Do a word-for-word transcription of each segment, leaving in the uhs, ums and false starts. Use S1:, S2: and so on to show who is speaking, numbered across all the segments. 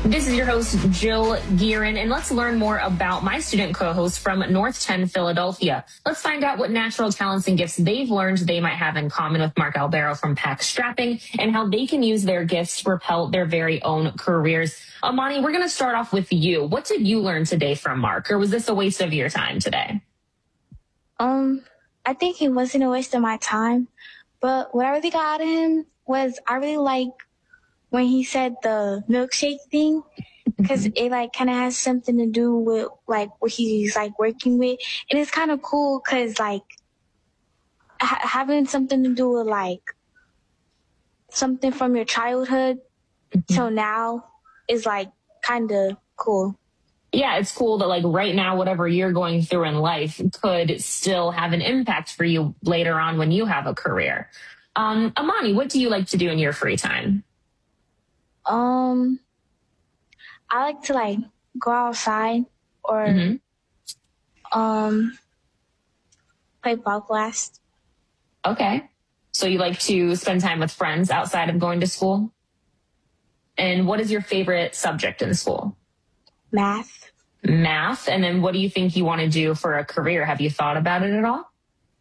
S1: This is your host, Jill Gearin, and let's learn more about my student co-host from North ten Philadelphia. Let's find out what natural talents and gifts they've learned they might have in common with Mark Albero from Pack Strapping and how they can use their gifts to propel their very own careers. Amani, we're going to start off with you. What did you learn today from Mark, or was this a waste of your time today?
S2: Um, I think it wasn't a waste of my time, but what I really got out of him was I really like when he said the milkshake thing, because mm-hmm. it like kind of has something to do with like what he's like working with, and it's kind of cool because like ha- having something to do with like something from your childhood mm-hmm. till now is like kind of cool.
S1: Yeah, it's cool that like right now, whatever you're going through in life could still have an impact for you later on when you have a career. Um, Amani, what do you like to do in your free time?
S2: Um, I like to like go outside or mm-hmm. um play ball glass.
S1: Okay, so you like to spend time with friends outside of going to school? And what is your favorite subject in school?
S2: Math.
S1: Math, and then what do you think you want to do for a career? Have you thought about it at all?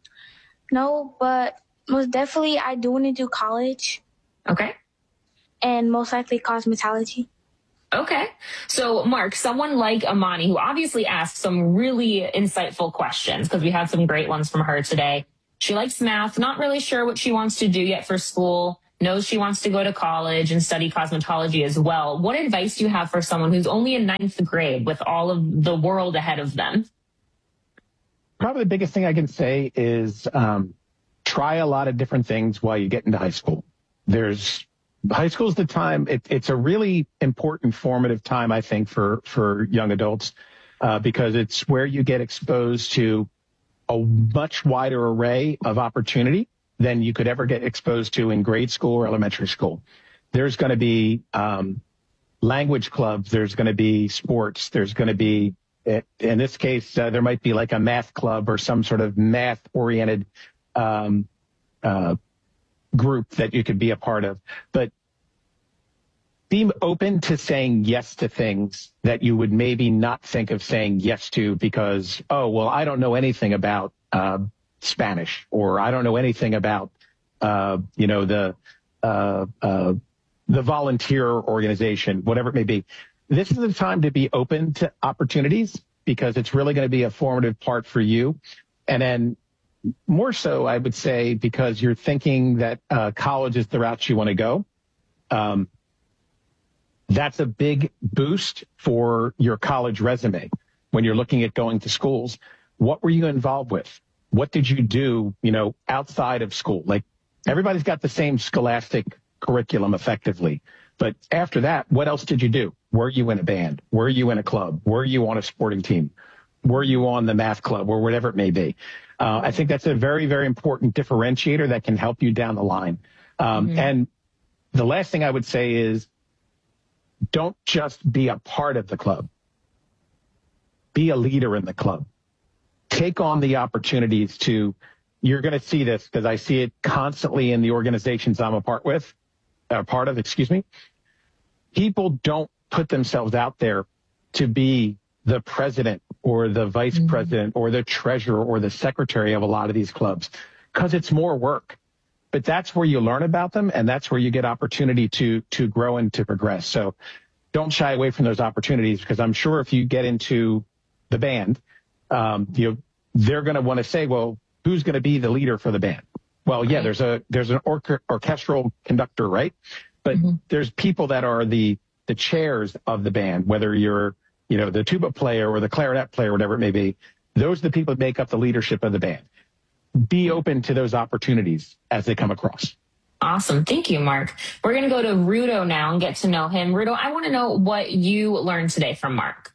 S2: No, but most definitely I do want to do college.
S1: Okay.
S2: And most likely cosmetology.
S1: Okay. So, Mark, someone like Amani, who obviously asked some really insightful questions, because we had some great ones from her today. She likes math, not really sure what she wants to do yet for school, knows she wants to go to college and study cosmetology as well. What advice do you have for someone who's only in ninth grade with all of the world ahead of them?
S3: Probably the biggest thing I can say is um, try a lot of different things while you get into high school. There's High school is the time. It, it's a really important formative time, I think, for, for young adults, uh, because it's where you get exposed to a much wider array of opportunity than you could ever get exposed to in grade school or elementary school. There's going to be um, language clubs. There's going to be sports. There's going to be, in this case, uh, there might be like a math club or some sort of math-oriented um, uh group that you could be a part of, but be open to saying yes to things that you would maybe not think of saying yes to because, oh, well, I don't know anything about uh, Spanish, or I don't know anything about, uh, you know, the uh, uh, the volunteer organization, whatever it may be. This is the time to be open to opportunities because it's really going to be a formative part for you. And then more so, I would say, because you're thinking that uh, college is the route you want to go. Um, that's a big boost for your college resume when you're looking at going to schools. What were you involved with? What did you do, you know, outside of school? Like everybody's got the same scholastic curriculum effectively. But after that, what else did you do? Were you in a band? Were you in a club? Were you on a sporting team? Were you on the math club or whatever it may be? Uh, I think that's a very, very important differentiator that can help you down the line. Um, mm-hmm. And the last thing I would say is don't just be a part of the club. Be a leader in the club. Take on the opportunities to, you're going to see this because I see it constantly in the organizations I'm a part with, a part of, excuse me. People don't put themselves out there to be the president or the vice mm-hmm. president or the treasurer or the secretary of a lot of these clubs because it's more work. But that's where you learn about them, and that's where you get opportunity to to grow and to progress. So don't shy away from those opportunities because I'm sure if you get into the band, um, you know, they're going to want to say, well, who's going to be the leader for the band? Well, yeah, there's a there's an orca- orchestral conductor, right? But mm-hmm. there's people that are the the chairs of the band, whether you're you know, the tuba player or the clarinet player, whatever it may be. Those are the people that make up the leadership of the band. Be open to those opportunities as they come across.
S1: Awesome. Thank you, Mark. We're going to go to Rudo now and get to know him. Rudo, I want to know what you learned today from Mark.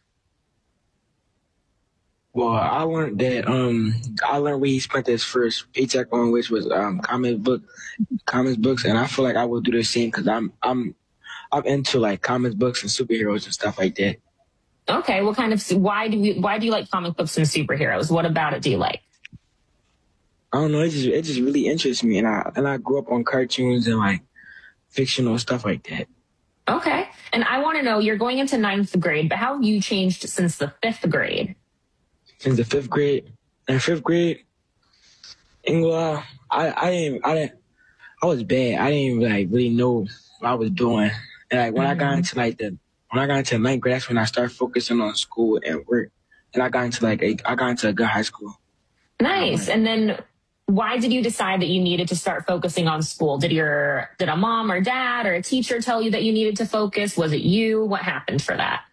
S4: Well, I learned that um, I learned where he spent his first paycheck on, which was um, comic book, comics books, and I feel like I will do the same because I'm I'm I'm into like comics books and superheroes and stuff like that.
S1: Okay, what kind of why do you why do you like comic books and superheroes? What about it do you like?
S4: I don't know. It just it just really interests me, and I and I grew up on cartoons and like fictional stuff like that.
S1: Okay. And I want to know, you're going into ninth grade, but how have you changed since the fifth grade?
S4: Since the fifth grade, in fifth grade, Ingwa, I, I didn't, I didn't, I was bad. I didn't even like really know what I was doing. And like when mm-hmm. I got into like the, when I got into ninth grade, that's when I started focusing on school and work. And I got into like, a, I got into a good high school.
S1: Nice. And then why did you decide that you needed to start focusing on school? Did your, did a mom or dad or a teacher tell you that you needed to focus? Was it you? What happened for that?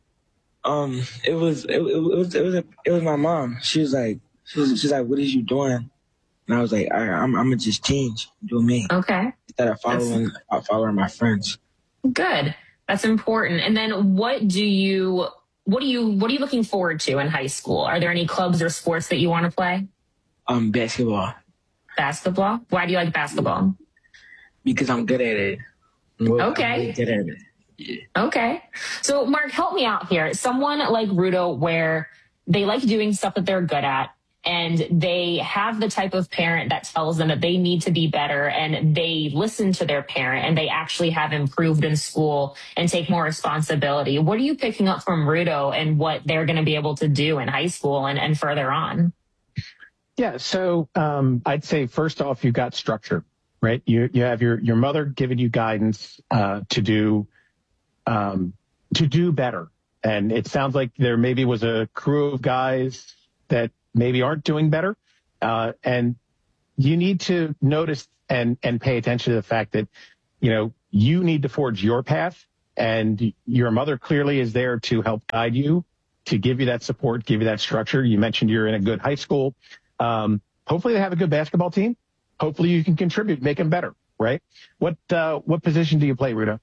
S4: Um, it was, it, it was, it was, a, it was my mom. She was like, she was, she's like, what is you doing? And I was like, I, I'm, I'm gonna just change, do me.
S1: Okay.
S4: Instead of following, uh, following my friends.
S1: Good. That's important. And then what do you, what do you, what are you looking forward to in high school? Are there any clubs or sports that you want to play?
S4: Um, basketball.
S1: Basketball? Why do you like basketball?
S4: Because I'm good at it.
S1: Okay.
S4: I'm really good at it. Yeah.
S1: Okay. So Mark, help me out here. Someone like Rudo, where they like doing stuff that they're good at, and they have the type of parent that tells them that they need to be better, and they listen to their parent and they actually have improved in school and take more responsibility. What are you picking up from Rudo and what they're going to be able to do in high school and, and further on?
S3: Yeah. So um, I'd say first off, you've got structure, right? You you have your, your mother giving you guidance uh, to do um, to do better. And it sounds like there maybe was a crew of guys that maybe aren't doing better. Uh, and you need to notice and, and pay attention to the fact that, you know, you need to forge your path, and your mother clearly is there to help guide you, to give you that support, give you that structure. You mentioned you're in a good high school. Um, hopefully they have a good basketball team. Hopefully you can contribute, make them better, right? What, uh, what position do you play, Rudo?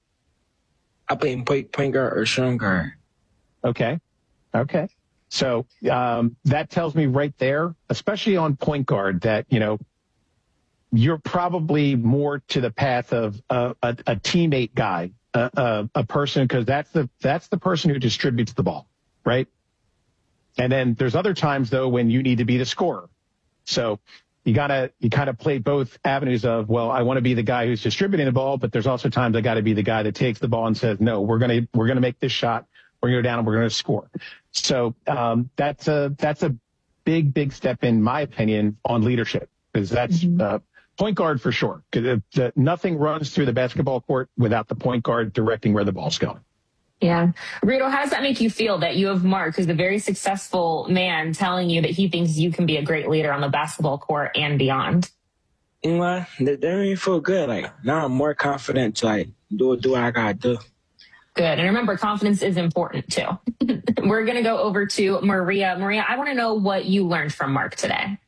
S4: I play in point, point guard or shooting guard.
S3: Okay. Okay. So um, that tells me right there, especially on point guard, that, you know, you're probably more to the path of uh, a, a teammate guy, a, a, a person, because that's the that's the person who distributes the ball, right? And then there's other times, though, when you need to be the scorer. So you gotta you kind of play both avenues of, well, I want to be the guy who's distributing the ball, but there's also times I got to be the guy that takes the ball and says, no, we're gonna we're gonna make this shot. We're going to go down and we're going to score. So um, that's a that's a big, big step, in my opinion, on leadership, because that's mm-hmm. uh, point guard for sure. Because uh, nothing runs through the basketball court without the point guard directing where the ball's going.
S1: Yeah. Rudo, how does that make you feel that you have Mark, who's a very successful man, telling you that he thinks you can be a great leader on the basketball court and beyond?
S4: You know, that made me feel good. Like, now I'm more confident to, like, do, do what I got to do.
S1: Good. And remember, confidence is important too. We're going to go over to Maria. Maria, I want to know what you learned from Mark today.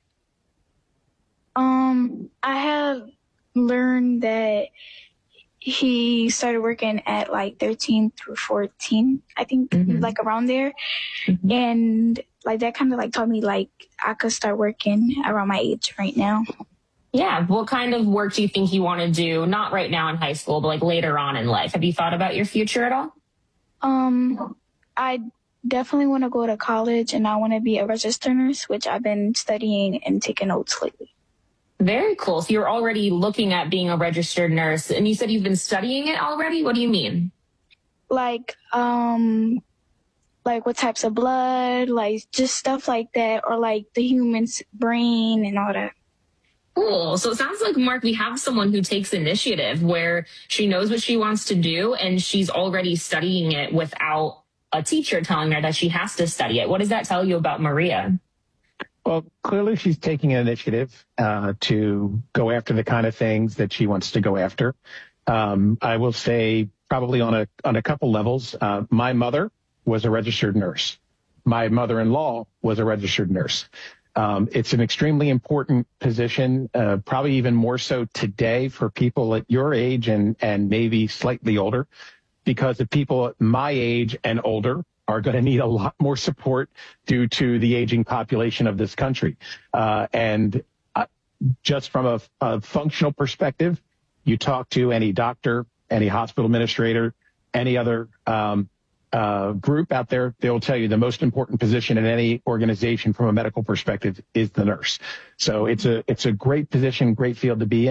S2: Um, I have learned that he started working at like thirteen through fourteen, I think, mm-hmm. like around there. Mm-hmm. And like that kind of like taught me like I could start working around my age right now.
S1: Yeah. What kind of work do you think you want to do? Not right now in high school, but like later on in life. Have you thought about your future at all?
S2: Um, I definitely want to go to college, and I want to be a registered nurse, which I've been studying and taking notes lately.
S1: Very cool. So you're already looking at being a registered nurse, and you said you've been studying it already? What do you mean?
S2: Like, um, like what types of blood, like just stuff like that, or like the human's brain and all that.
S1: Cool. So it sounds like, Mark, we have someone who takes initiative, where she knows what she wants to do and she's already studying it without a teacher telling her that she has to study it. What does that tell you about Maria?
S3: Well, clearly she's taking an initiative uh, to go after the kind of things that she wants to go after. Um, I will say probably on a on a couple levels. Uh, my mother was a registered nurse. My mother-in-law was a registered nurse. Um, it's an extremely important position, uh, probably even more so today for people at your age and, and maybe slightly older, because the people at my age and older are going to need a lot more support due to the aging population of this country. Uh, and uh, just from a, a functional perspective, you talk to any doctor, any hospital administrator, any other um Uh, group out there, they'll tell you the most important position in any organization from a medical perspective is the nurse. So it's a it's a great position, great field to be in.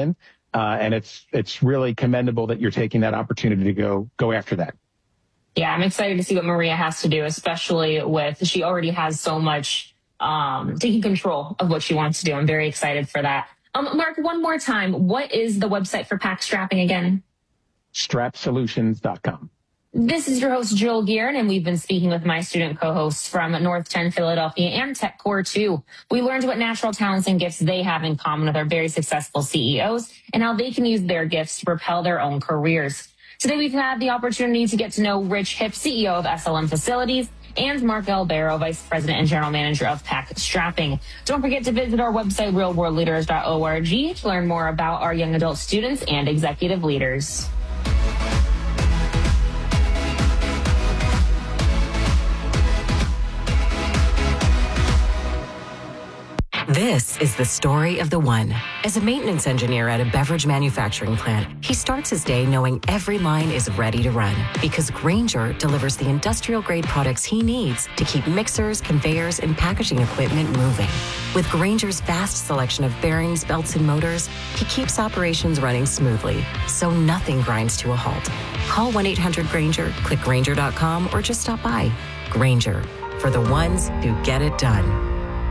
S3: Uh, and it's it's really commendable that you're taking that opportunity to go go after that.
S1: Yeah, I'm excited to see what Maria has to do, especially with she already has so much um, taking control of what she wants to do. I'm very excited for that. Um, Mark, one more time, what is the website for Pack Strapping again?
S3: strap solutions dot com.
S1: This is your host, Jill Gearin, and we've been speaking with my student co-hosts from North ten Philadelphia and Tech Core two. We learned what natural talents and gifts they have in common with our very successful C E Os and how they can use their gifts to propel their own careers. Today, we've had the opportunity to get to know Rich Hipp, C E O of S L M Facilities, and Mark Albero, Vice President and General Manager of Pack Strapping. Don't forget to visit our website, real world leaders dot org, to learn more about our young adult students and executive leaders.
S5: This is the story of the one. As a maintenance engineer at a beverage manufacturing plant, he starts his day knowing every line is ready to run because Grainger delivers the industrial-grade products he needs to keep mixers, conveyors, and packaging equipment moving. With Grainger's vast selection of bearings, belts, and motors, he keeps operations running smoothly, so nothing grinds to a halt. Call one eight hundred Grainger, click Grainger dot com, or just stop by. Grainger, for the ones who get it done.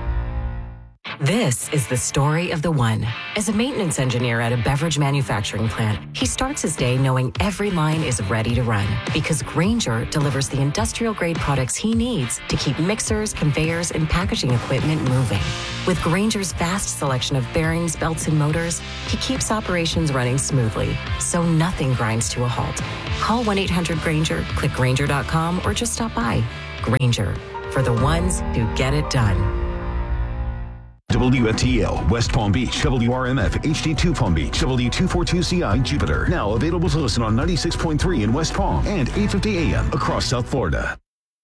S5: This is the story of the one. As a maintenance engineer at a beverage manufacturing plant, he starts his day knowing every line is ready to run because Grainger delivers the industrial-grade products he needs to keep mixers, conveyors, and packaging equipment moving. With Grainger's vast selection of bearings, belts, and motors, he keeps operations running smoothly, so nothing grinds to a halt. Call one eight hundred Grainger, click Grainger dot com, or just stop by. Grainger, for the ones who get it done.
S6: W F T L, West Palm Beach, W R M F, H D two Palm Beach, W two forty-two C I, Jupiter. Now available to listen on ninety-six point three in West Palm and eight fifty A M across South Florida.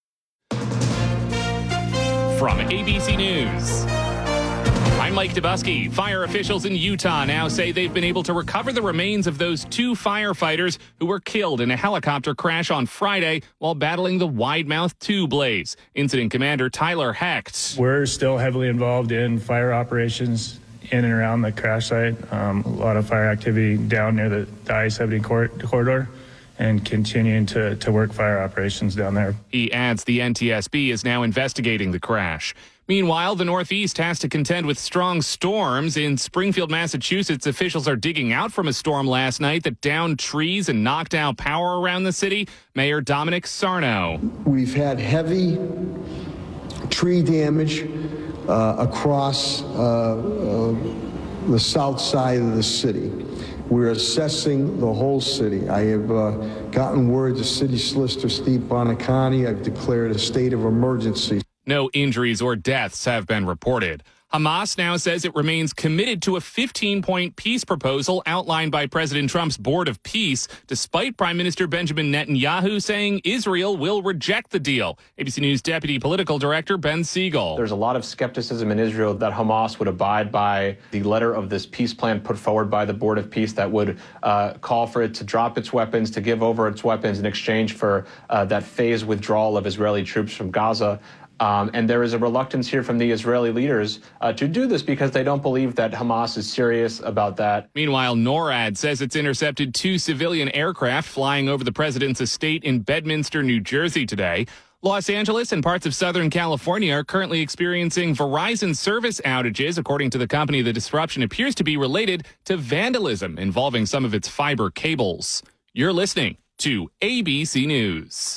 S7: From A B C News, I'm Mike Dubusky. Fire officials in Utah now say they've been able to recover the remains of those two firefighters who were killed in a helicopter crash on Friday while battling the wide-mouth two blaze. Incident Commander Tyler Hecht.
S8: We're still heavily involved in fire operations in and around the crash site. Um, a lot of fire activity down near the, the I seventy cor- corridor and continuing to, to work fire operations down there.
S7: He adds the N T S B is now investigating the crash. Meanwhile, the Northeast has to contend with strong storms. In Springfield, Massachusetts, officials are digging out from a storm last night that downed trees and knocked out power around the city. Mayor Dominic Sarno.
S9: We've had heavy tree damage uh, across uh, uh, the south side of the city. We're assessing the whole city. I have uh, gotten word to City Solicitor Steve Bonacani. I've declared a state of emergency.
S7: No injuries or deaths have been reported. Hamas now says it remains committed to a fifteen-point peace proposal outlined by President Trump's Board of Peace, despite Prime Minister Benjamin Netanyahu saying Israel will reject the deal. A B C News Deputy Political Director Ben Siegel.
S10: There's a lot of skepticism in Israel that Hamas would abide by the letter of this peace plan put forward by the Board of Peace that would uh, call for it to drop its weapons, to give over its weapons in exchange for uh, that phased withdrawal of Israeli troops from Gaza. Um, and there is a reluctance here from the Israeli leaders uh, to do this because they don't believe that Hamas is serious about that.
S7: Meanwhile, NORAD says it's intercepted two civilian aircraft flying over the president's estate in Bedminster, New Jersey today. Los Angeles and parts of Southern California are currently experiencing Verizon service outages. According to the company, the disruption appears to be related to vandalism involving some of its fiber cables. You're listening to A B C News.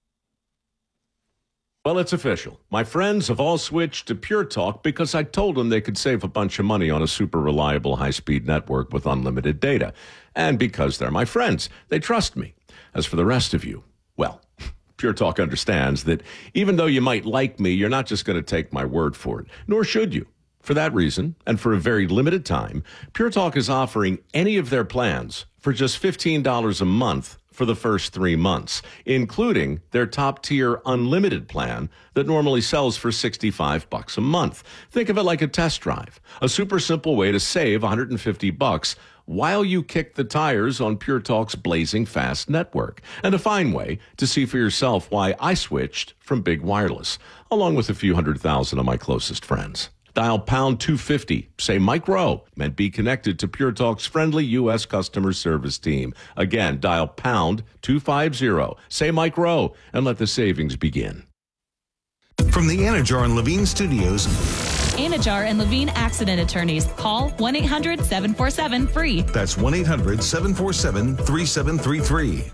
S11: Well, it's official. My friends have all switched to Pure Talk because I told them they could save a bunch of money on a super reliable high-speed network with unlimited data. And because they're my friends, they trust me. As for the rest of you, well, Pure Talk understands that even though you might like me, you're not just going to take my word for it, nor should you. For that reason, and for a very limited time, Pure Talk is offering any of their plans for just fifteen dollars a month for the first three months, including their top-tier unlimited plan that normally sells for sixty-five bucks a month. Think of it like a test drive, a super simple way to save one hundred fifty bucks while you kick the tires on Pure Talk's blazing fast network, and a fine way to see for yourself why I switched from Big Wireless, along with a few hundred thousand of my closest friends. Dial pound two fifty. Say Mike Rowe and be connected to Pure Talk's friendly U S customer service team. Again, dial pound two fifty. Say Mike Rowe and let the savings begin.
S6: From the Anajar and Levine Studios.
S12: Anajar and Levine Accident Attorneys. Call one eight hundred seven four seven free.
S6: That's one eight hundred seven four seven three seven three three.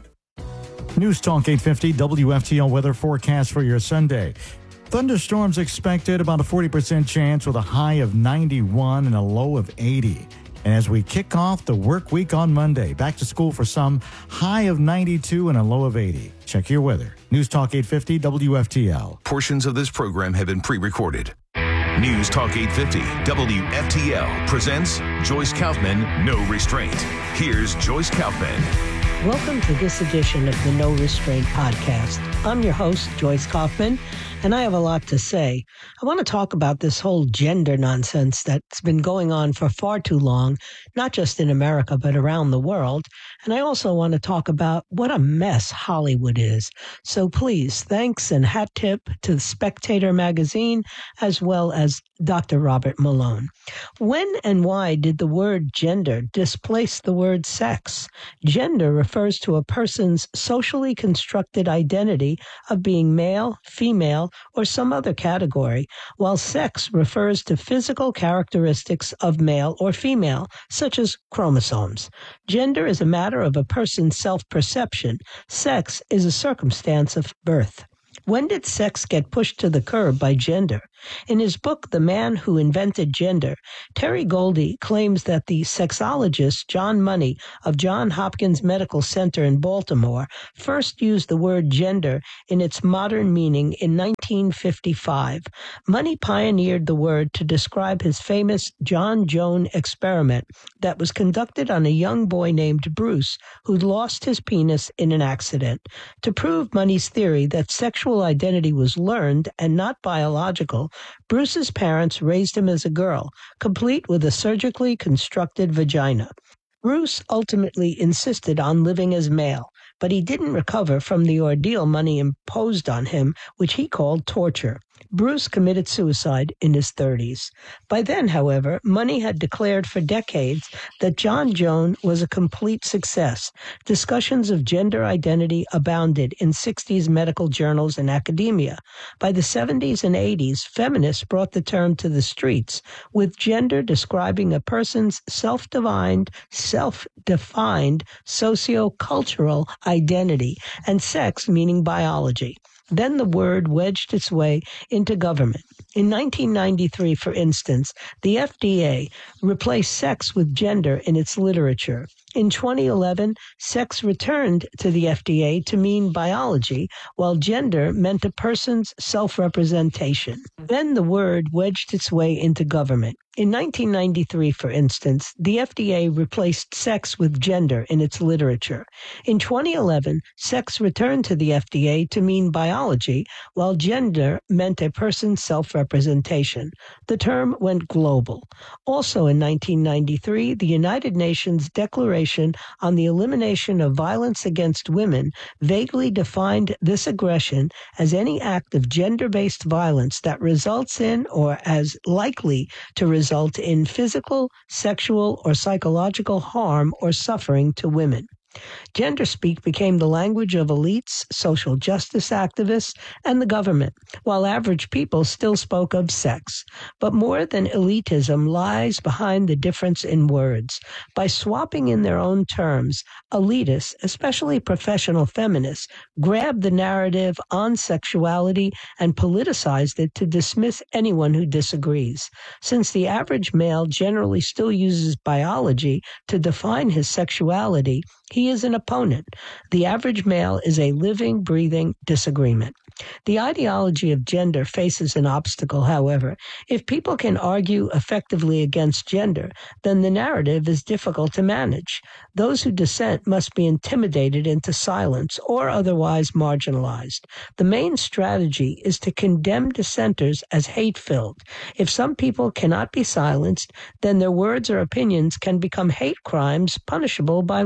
S13: News Talk eight fifty W F T L weather forecast for your Sunday. Thunderstorms expected, about a forty percent chance with a high of ninety-one and a low of eighty. And as we kick off the work week on Monday, back to school for some, high of ninety-two and a low of eighty. Check your weather. News Talk eight fifty W F T L.
S6: Portions of this program have been pre-recorded. News Talk eight fifty W F T L presents Joyce Kaufman, No Restraint. Here's Joyce Kaufman.
S14: Welcome to this edition of the No Restraint podcast. I'm your host, Joyce Kaufman, and I have a lot to say. I want to talk about this whole gender nonsense that's been going on for far too long, not just in America, but around the world. And I also want to talk about what a mess Hollywood is. So please, thanks and hat tip to Spectator magazine, as well as Doctor Robert Malone. When and why did the word gender displace the word sex? Gender refers to a person's socially constructed identity of being male, female, or some other category, while sex refers to physical characteristics of male or female, such as chromosomes. Gender is a matter of a person's self-perception. Sex is a circumstance of birth. When did sex get pushed to the curb by gender? In his book, The Man Who Invented Gender, Terry Goldie claims that the sexologist John Money of Johns Hopkins Medical Center in Baltimore first used the word gender in its modern meaning in nineteen fifty-five. Money pioneered the word to describe his famous John Joan experiment that was conducted on a young boy named Bruce who'd lost his penis in an accident. To prove Money's theory that sexual identity was learned and not biological, Bruce's parents raised him as a girl, complete with a surgically constructed vagina. Bruce ultimately insisted on living as male, but he didn't recover from the ordeal Money imposed on him, which he called torture. Bruce committed suicide in his thirties. By then, however, Money had declared for decades that John Joan was a complete success. Discussions of gender identity abounded in sixties medical journals and academia. By the seventies and eighties, feminists brought the term to the streets, with gender describing a person's self-defined, self-defined socio-cultural identity, and sex meaning biology. Then the word wedged its way into government. In nineteen ninety-three, for instance, the F D A replaced sex with gender in its literature. In twenty eleven, sex returned to the F D A to mean biology, while gender meant a person's self-representation. Then the word wedged its way into government. In nineteen ninety-three, for instance, the F D A replaced sex with gender in its literature. In twenty eleven, sex returned to the F D A to mean biology, while gender meant a person's self-representation. The term went global. Also in nineteen ninety-three, the United Nations Declaration on the Elimination of Violence Against Women vaguely defined this aggression as any act of gender-based violence that results in or as likely to result in physical, sexual, or psychological harm or suffering to women. Gender speak became the language of elites, social justice activists, and the government, while average people still spoke of sex. But more than elitism lies behind the difference in words. By swapping in their own terms, elitists, especially professional feminists, grabbed the narrative on sexuality and politicized it to dismiss anyone who disagrees. Since the average male generally still uses biology to define his sexuality, he is an opponent. The average male is a living, breathing disagreement. The ideology of gender faces an obstacle, however. If people can argue effectively against gender, then the narrative is difficult to manage. Those who dissent must be intimidated into silence or otherwise marginalized. The main strategy is to condemn dissenters as hate-filled. If some people cannot be silenced, then their words or opinions can become hate crimes punishable by law.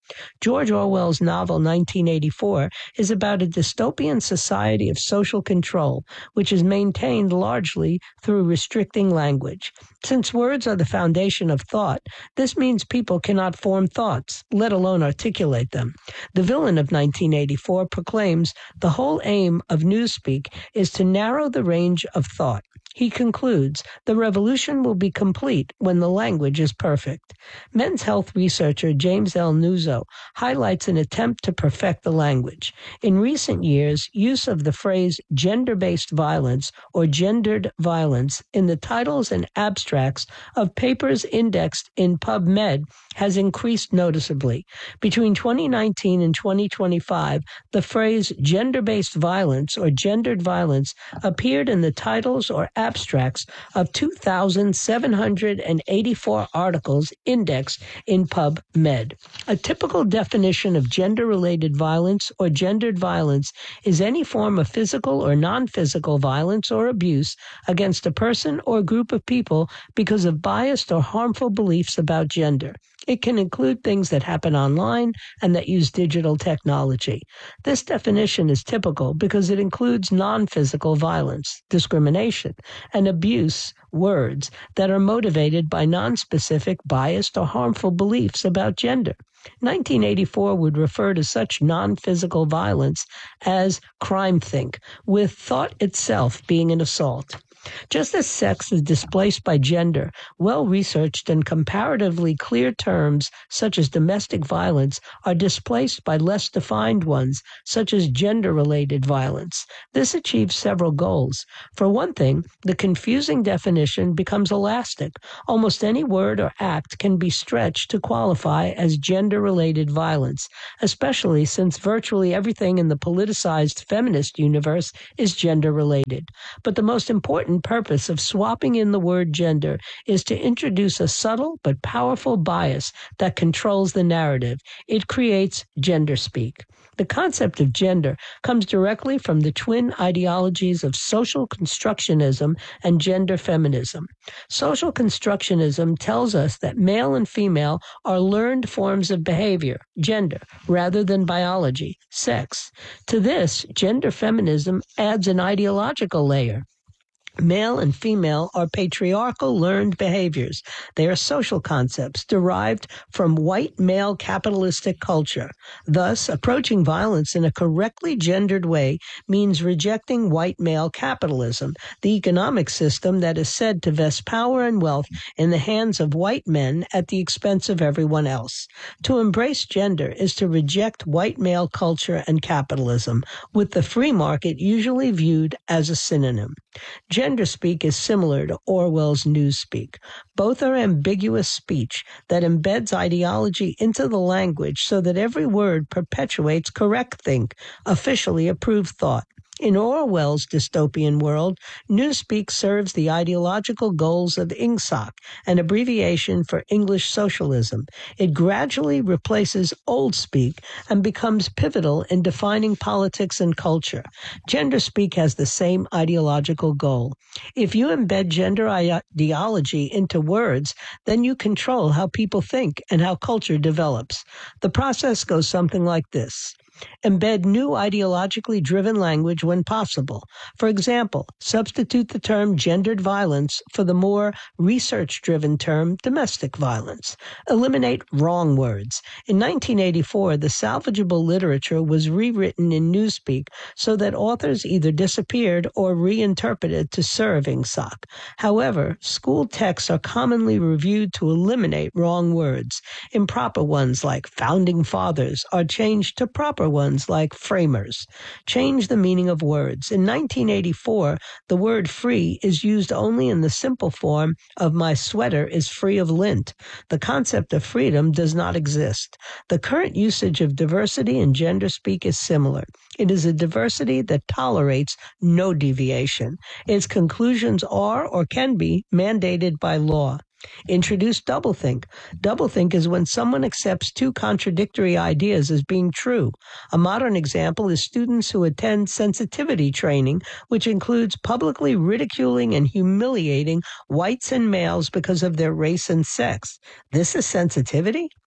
S14: George Orwell's novel nineteen eighty-four is about a dystopian society of social control, which is maintained largely through restricting language. Since words are the foundation of thought, this means people cannot form thoughts, let alone articulate them. The villain of nineteen eighty-four proclaims the whole aim of Newspeak is to narrow the range of thought. He concludes, the revolution will be complete when the language is perfect. Men's Health researcher James L. Nuzzo highlights an attempt to perfect the language. In recent years, use of the phrase gender-based violence or gendered violence in the titles and abstracts of papers indexed in PubMed has increased noticeably. Between twenty nineteen and twenty twenty-five, the phrase gender-based violence or gendered violence appeared in the titles or abstracts of two thousand seven hundred eighty-four articles indexed in PubMed. A typical definition of gender-related violence or gendered violence is any form of physical or non-physical violence or abuse against a person or group of people because of biased or harmful beliefs about gender. It can include things that happen online and that use digital technology. This definition is typical because it includes non-physical violence, discrimination, and abuse words that are motivated by non-specific, biased, or harmful beliefs about gender. nineteen eighty-four would refer to such non-physical violence as crime-think, with thought itself being an assault. Just as sex is displaced by gender, well-researched and comparatively clear terms such as domestic violence are displaced by less defined ones such as gender-related violence. This achieves several goals. For one thing, the confusing definition becomes elastic. Almost any word or act can be stretched to qualify as gender-related violence, especially since virtually everything in the politicized feminist universe is gender-related. But the most important purpose of swapping in the word gender is to introduce a subtle but powerful bias that controls the narrative. It creates gender speak. The concept of gender comes directly from the twin ideologies of social constructionism and gender feminism. Social constructionism tells us that male and female are learned forms of behavior, gender, rather than biology, sex. To this, gender feminism adds an ideological layer. Male and female are patriarchal learned behaviors. They are social concepts derived from white male capitalistic culture. Thus, approaching violence in a correctly gendered way means rejecting white male capitalism, the economic system that is said to vest power and wealth in the hands of white men at the expense of everyone else. To embrace gender is to reject white male culture and capitalism, with the free market usually viewed as a synonym. Gender speak is similar to Orwell's Newspeak. Both are ambiguous speech that embeds ideology into the language so that every word perpetuates correct think, officially approved thought. In Orwell's dystopian world, Newspeak serves the ideological goals of I N G S O C, an abbreviation for English socialism. It gradually replaces Old Speak and becomes pivotal in defining politics and culture. Gender Speak has the same ideological goal. If you embed gender ideology into words, then you control how people think and how culture develops. The process goes something like this. Embed new ideologically driven language when possible. For example, substitute the term gendered violence for the more research-driven term domestic violence. Eliminate wrong words. In nineteen eighty-four, the salvageable literature was rewritten in Newspeak so that authors either disappeared or reinterpreted to serve I N G S O C. However, school texts are commonly reviewed to eliminate wrong words. Improper ones like founding fathers are changed to proper ones like framers. Change the meaning of words. In nineteen eighty-four, the word free is used only in the simple form of my sweater is free of lint. The concept of freedom does not exist. The current usage of diversity in gender speak is similar. It is a diversity that tolerates no deviation. Its conclusions are or can be mandated by law. Introduce doublethink. Doublethink is when someone accepts two contradictory ideas as being true. A modern example is students who attend sensitivity training, which includes publicly ridiculing and humiliating whites and males because of their race and sex. This is sensitivity?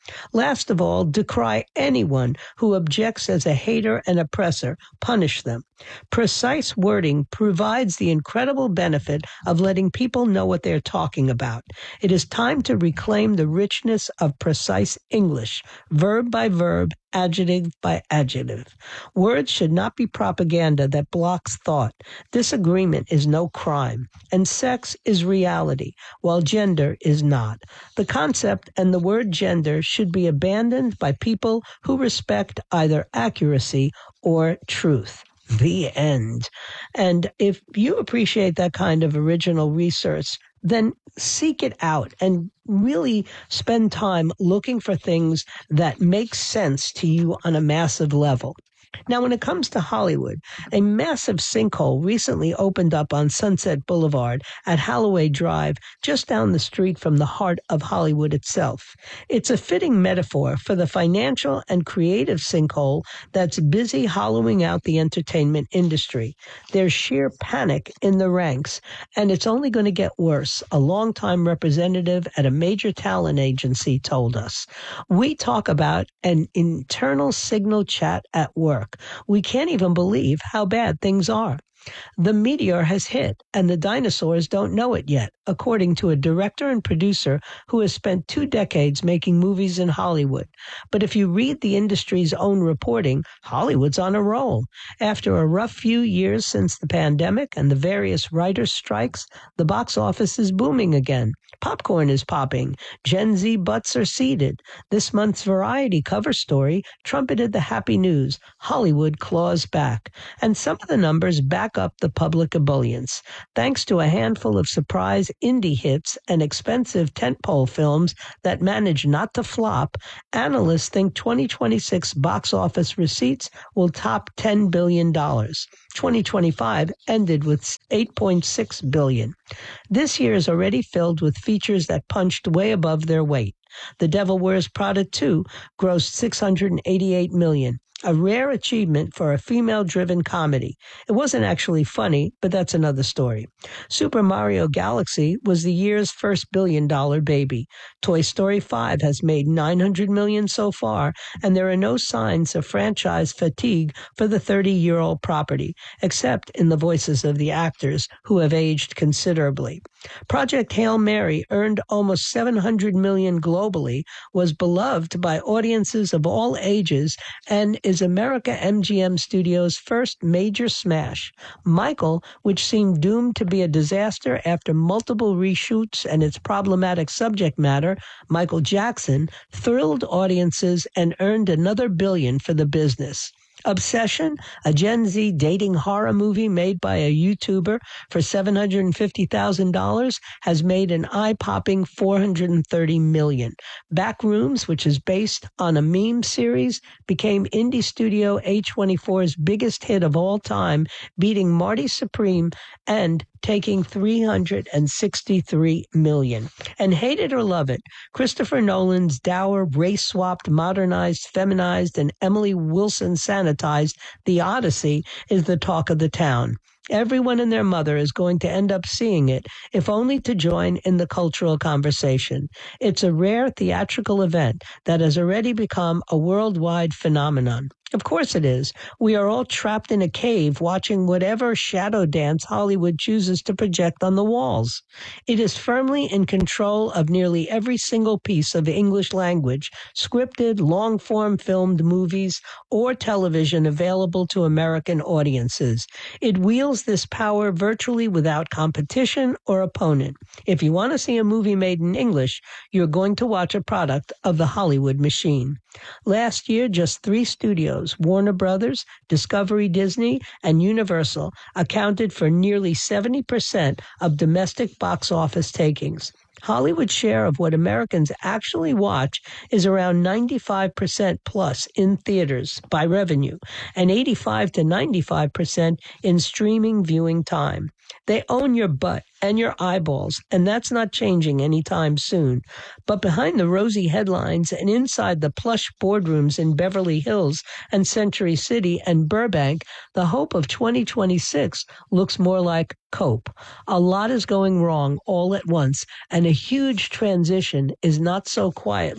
S14: Last of all, decry anyone who objects as a hater and oppressor. Punish them. Precise wording provides the incredible benefit of letting people know what they're talking about. It is time to reclaim the richness of precise English, verb by verb, adjective by adjective. Words should not be propaganda that blocks thought. Disagreement is no crime, and sex is reality, while gender is not. The concept and the word gender should be abandoned by people who respect either accuracy or truth. The end. And if you appreciate that kind of original research, then seek it out and really spend time looking for things that make sense to you on a massive level. Now, when it comes to Hollywood, a massive sinkhole recently opened up on Sunset Boulevard at Holloway Drive, just down the street from the heart of Hollywood itself. It's a fitting metaphor for the financial and creative sinkhole that's busy hollowing out the entertainment industry. There's sheer panic in the ranks, and it's only going to get worse, a longtime representative at a major talent agency told us. We talk about an internal signal chat at work. We can't even believe how bad things are. The meteor has hit, and the dinosaurs don't know it yet, according to a director and producer who has spent two decades making movies in Hollywood. But if you read the industry's own reporting, Hollywood's on a roll. After a rough few years since the pandemic and the various writers' strikes, the box office is booming again. Popcorn is popping. Gen Z butts are seated. This month's Variety cover story trumpeted the happy news. Hollywood claws back. And some of the numbers back up the public ebullience. Thanks to a handful of surprise indie hits and expensive tentpole films that manage not to flop, analysts think twenty twenty-six box office receipts will top ten billion dollars. twenty twenty-five ended with eight point six billion dollars. This year is already filled with features that punched way above their weight. The Devil Wears Prada two grossed six hundred eighty-eight million dollars. A rare achievement for a female-driven comedy. It wasn't actually funny, but that's another story. Super Mario Galaxy was the year's first billion-dollar baby. Toy Story five has made nine hundred million dollars so far, and there are no signs of franchise fatigue for the thirty-year-old property, except in the voices of the actors, who have aged considerably. Project Hail Mary earned almost seven hundred million dollars globally, was beloved by audiences of all ages, and is America M G M Studios' first major smash. Michael, which seemed doomed to be a disaster after multiple reshoots and its problematic subject matter, Michael Jackson, thrilled audiences and earned another billion for the business. Obsession, a Gen Z dating horror movie made by a YouTuber for seven hundred fifty thousand dollars, has made an eye-popping four hundred thirty million dollars. Backrooms, which is based on a meme series, became indie studio A twenty-four's biggest hit of all time, beating Marty Supreme and taking three hundred sixty-three million dollars. And hate it or love it, Christopher Nolan's dour, race-swapped, modernized, feminized, and Emily Wilson sanitized The Odyssey is the talk of the town. Everyone and their mother is going to end up seeing it, if only to join in the cultural conversation. It's a rare theatrical event that has already become a worldwide phenomenon. Of course it is. We are all trapped in a cave watching whatever shadow dance Hollywood chooses to project on the walls. It is firmly in control of nearly every single piece of English language, scripted, long-form filmed movies, or television available to American audiences. It wields this power virtually without competition or opponent. If you want to see a movie made in English, you're going to watch a product of the Hollywood machine. Last year, just three studios, Warner Brothers, Discovery Disney, and Universal, accounted for nearly seventy percent of domestic box office takings. Hollywood's share of what Americans actually watch is around ninety-five percent plus in theaters by revenue and eighty-five to ninety-five percent in streaming viewing time. They own your butt and your eyeballs, and that's not changing anytime soon. But behind the rosy headlines and inside the plush boardrooms in Beverly Hills and Century City and Burbank, the hope of twenty twenty-six looks more like cope. A lot is going wrong all at once, and a huge transition is not so quietly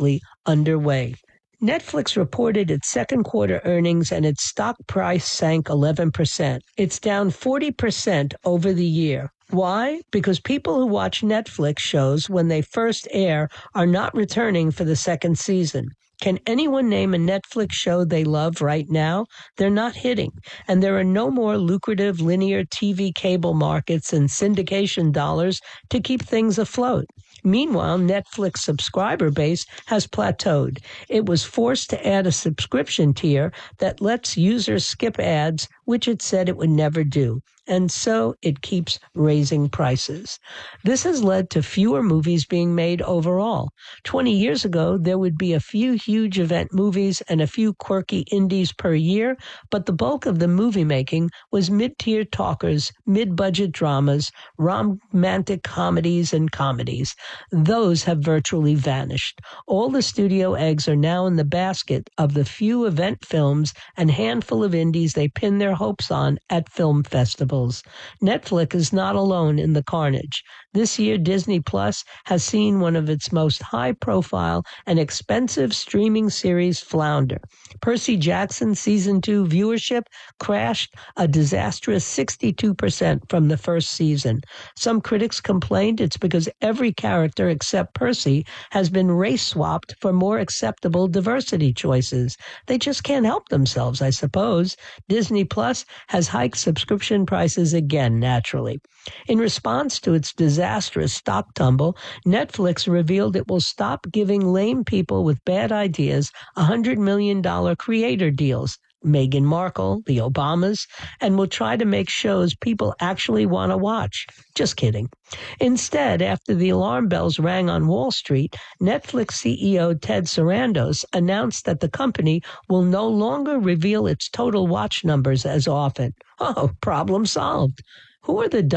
S14: underway. Netflix reported its second quarter earnings and its stock price sank eleven percent. It's down forty percent over the year. Why? Because people who watch Netflix shows when they first air are not returning for the second season. Can anyone name a Netflix show they love right now? They're not hitting, and there are no more lucrative linear T V cable markets and syndication dollars to keep things afloat. Meanwhile, Netflix subscriber base has plateaued. It was forced to add a subscription tier that lets users skip ads, which it said it would never do. And so it keeps raising prices. This has led to fewer movies being made overall. Twenty years ago, there would be a few huge event movies and a few quirky indies per year, but the bulk of the movie making was mid-tier talkers, mid-budget dramas, romantic comedies, and comedies. Those have virtually vanished. All the studio eggs are now in the basket of the few event films and handful of indies they pin their hopes on at film festivals. Netflix is not alone in the carnage. This year, Disney Plus has seen one of its most high-profile and expensive streaming series flounder. Percy Jackson Season two viewership crashed a disastrous sixty-two percent from the first season. Some critics complained it's because every character except Percy has been race-swapped for more acceptable diversity choices. They just can't help themselves, I suppose. Disney Plus has hiked subscription prices again, naturally. In response to its disastrous stock tumble, Netflix revealed it will stop giving lame people with bad ideas one hundred million dollars creator deals, Meghan Markle, the Obamas, and will try to make shows people actually want to watch. Just kidding. Instead, after the alarm bells rang on Wall Street, Netflix C E O Ted Sarandos announced that the company will no longer reveal its total watch numbers as often. Oh, problem solved. Who are the